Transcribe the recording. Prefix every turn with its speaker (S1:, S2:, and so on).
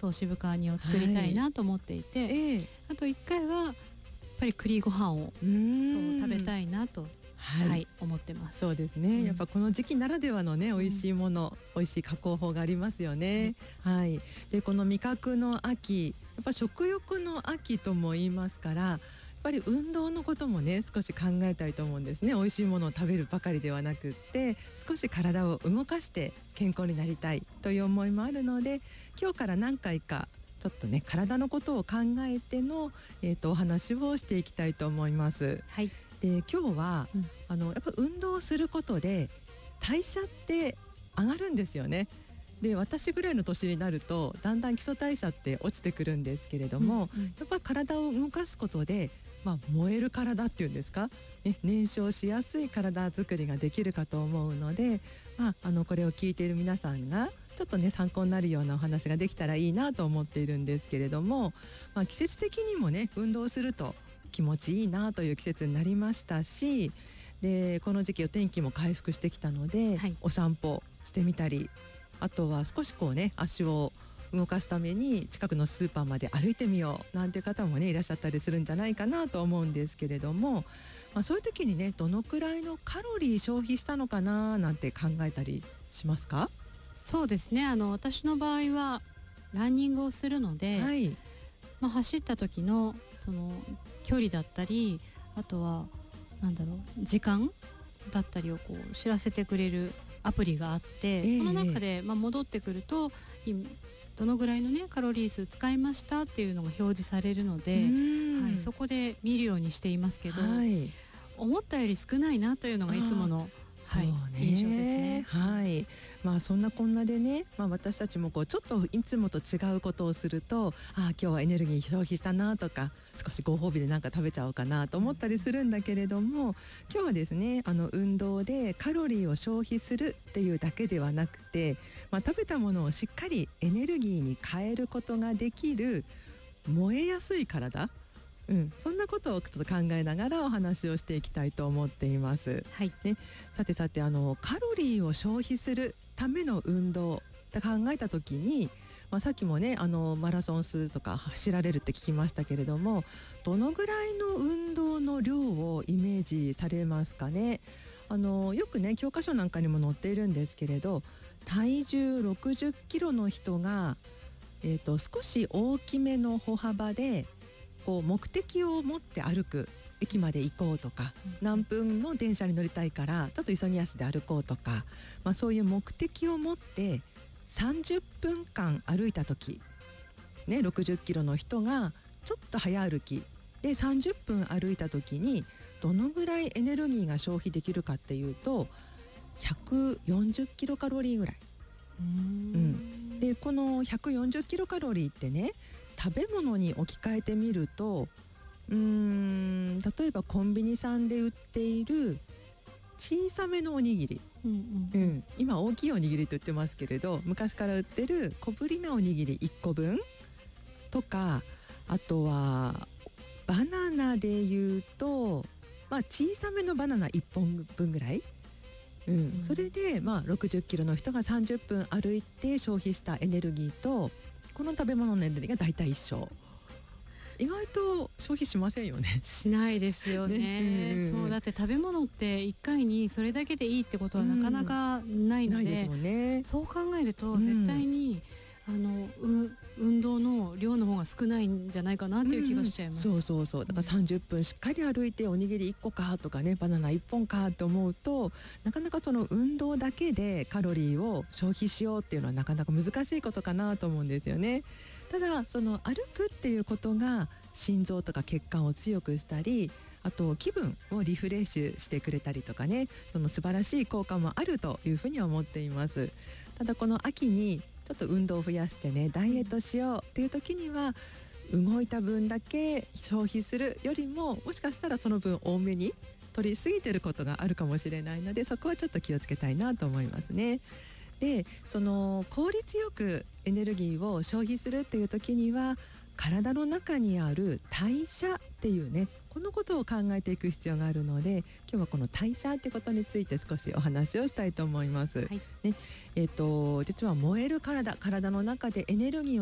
S1: 総支部課煮を作りたいなと思っていて、あと1回はやっぱり栗ご飯をそう食べたいなと、思ってます。
S2: そうですね、やっぱこの時期ならではのね美味しいもの、美味しい加工法がありますよね。でこの味覚の秋、やっぱ食欲の秋とも言いますから、やっぱり運動のこともね少し考えたいと思うんですね。美味しいものを食べるばかりではなくって、少し体を動かして健康になりたいという思いもあるので、今日から何回かちょっとね体のことを考えての、お話をしていきたいと思います。で今日は、やっぱ運動することで代謝って上がるんですよね。で私ぐらいの年になるとだんだん基礎代謝って落ちてくるんですけれども、やっぱ体を動かすことで、燃える体っていうんですか、燃焼しやすい体作りができるかと思うので、これを聞いている皆さんがちょっとね参考になるようなお話ができたらいいなと思っているんですけれども、季節的にもね運動すると気持ちいいなという季節になりましたし、でこの時期お天気も回復してきたので、お散歩してみたり、あとは少しこうね足を動かすために近くのスーパーまで歩いてみようなんていう方もねいらっしゃったりするんじゃないかなと思うんですけれども、そういう時にねどのくらいのカロリー消費したのかななんて考えたりしますか？
S1: そうですね、私の場合はランニングをするので、走った時のその距離だったり、あとは時間だったりをこう知らせてくれるアプリがあって、その中で戻ってくるとどのぐらいのねカロリー数使いましたっていうのが表示されるので、そこで見るようにしていますけど、思ったより少ないなというのがいつもの印象ですね。
S2: そんなこんなでね、私たちもこうちょっといつもと違うことをすると、今日はエネルギー消費したなとか、少しご褒美で何か食べちゃおうかなと思ったりするんだけれども、今日はですね運動でカロリーを消費するっていうだけではなくて、食べたものをしっかりエネルギーに変えることができる燃えやすい体、そんなことをちょっと考えながらお話をしていきたいと思っています。さてカロリーを消費するための運動って考えた時に、さっきもねマラソンするとか走られるって聞きましたけれども、どのぐらいの運動の量をイメージされますかね。よくね教科書なんかにも載っているんですけれど、体重60キロの人が、少し大きめの歩幅でこう目的を持って歩く、駅まで行こうとか、何分の電車に乗りたいからちょっと急ぎ足で歩こうとか、そういう目的を持って30分間歩いた時ですね、60キロの人がちょっと早歩きで30分歩いた時にどのぐらいエネルギーが消費できるかっていうと、140キロカロリーぐらい。でこの140キロカロリーってね、食べ物に置き換えてみると、例えばコンビニさんで売っている小さめのおにぎり、今大きいおにぎりと言ってますけれど、昔から売ってる小ぶりなおにぎり1個分とか、あとはバナナでいうと、小さめのバナナ1本分ぐらい、それで60キロの人が30分歩いて消費したエネルギーとこの食べ物のエネルギーがだいたい一緒。意外と消費しませんよね。
S1: しないですよね。そうだって食べ物って1回にそれだけでいいってことはなかなかないので、そう考えると絶対に運動の量の方が少ないんじゃないかなっていう気がしちゃいます。
S2: だから30分しっかり歩いておにぎり1個かとかね、バナナ1本かと思うと、なかなかその運動だけでカロリーを消費しようっていうのはなかなか難しいことかなと思うんですよね。ただその歩くっていうことが心臓とか血管を強くしたり、あと気分をリフレッシュしてくれたりとかね、その素晴らしい効果もあるというふうに思っています。ただこの秋にちょっと運動を増やしてねダイエットしようっていう時には、動いた分だけ消費するよりも、もしかしたらその分多めに取りすぎてることがあるかもしれないので、そこはちょっと気をつけたいなと思いますね。でその効率よくエネルギーを消費するっていう時には、体の中にある代謝っていうね、このことを考えていく必要があるので、今日はこの代謝ってことについて少しお話をしたいと思います。実は燃える体の中でエネルギーを